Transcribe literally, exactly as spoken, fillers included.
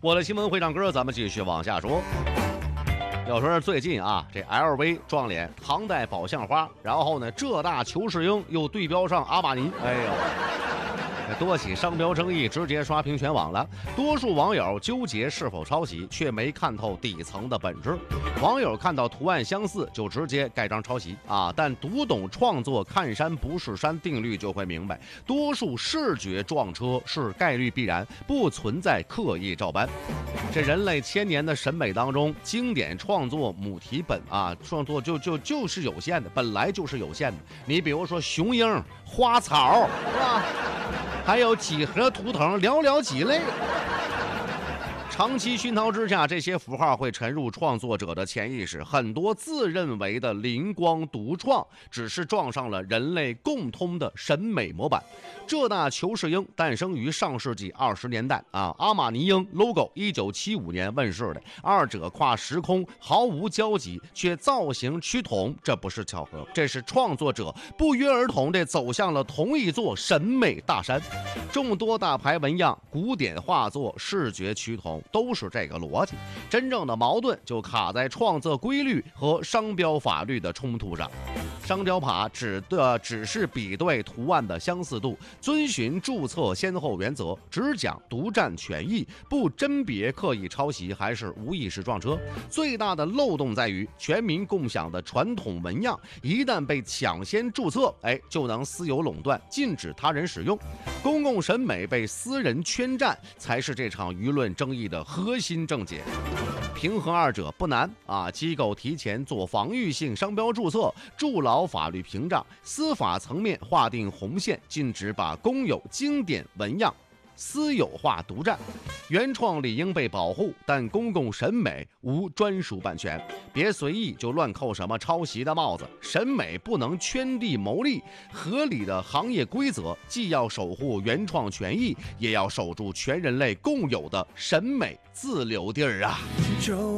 我的新闻会唱歌，咱们继续往下说。要说最近啊，这 L V 撞脸唐代宝相花，然后呢，浙大裘世英又对标上阿玛尼，哎呦。多起商标争议直接刷屏全网了，多数网友纠结是否抄袭，却没看透底层的本质。网友看到图案相似就直接盖章抄袭啊，但读懂创作看山不是山定律就会明白，多数视觉撞车是概率必然，不存在刻意照搬。这人类千年的审美当中，经典创作母题本啊，创作就就就是有限的，本来就是有限的。你比如说雄鹰、花草，是吧？还有几何图腾，寥寥几类。长期熏陶之下，这些符号会沉入创作者的潜意识，很多自认为的灵光独创，只是撞上了人类共通的审美模板。浙大裘世英诞生于上世纪二十年代啊，阿玛尼鹰 logo 一九七五年问世的，二者跨时空毫无交集，却造型趋同，这不是巧合，这是创作者不约而同地走向了同一座审美大山。众多大牌纹样、古典画作视觉趋同，都是这个逻辑。真正的矛盾就卡在创作规律和商标法律的冲突上。商标法指的只是比对图案的相似度，遵循注册先后原则，只讲独占权益，不甄别刻意抄袭还是无意识撞车。最大的漏洞在于，全民共享的传统纹样一旦被抢先注册，哎，就能私有垄断，禁止他人使用。公共审美被私人圈占，才是这场舆论争议的核心症结。平衡二者不难啊，机构提前做防御性商标注册，筑牢法律屏障；司法层面划定红线，禁止把公有经典纹样私有化独占。原创理应被保护，但公共审美无专属版权，别随意就乱扣什么抄袭的帽子。审美不能圈地牟利，合理的行业规则既要守护原创权益，也要守住全人类共有的审美自留地儿啊。